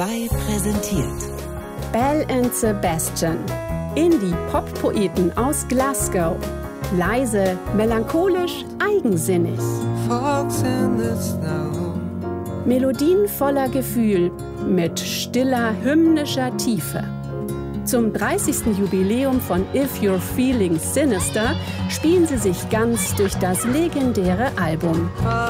präsentiert Belle and Sebastian, Indie-Pop-Poeten aus Glasgow. Leise, melancholisch, eigensinnig. Melodien voller Gefühl, mit stiller, hymnischer Tiefe. Zum 30. Jubiläum von If You're Feeling Sinister spielen sie sich ganz durch das legendäre Album.